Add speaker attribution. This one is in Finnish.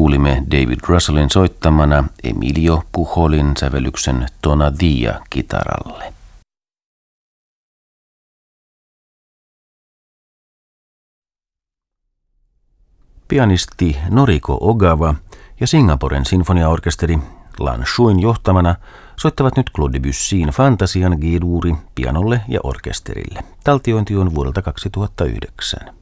Speaker 1: kuulimme David Russellin soittamana Emilio Pujolin sävellyksen Tonadilla kitaralle. Pianisti Noriko Ogawa ja Singaporen sinfoniaorkesteri Lan Shuin johtamana soittavat nyt Claude Debussyn Fantasian G-duuri pianolle ja orkesterille. Taltiointi on vuodelta 2009.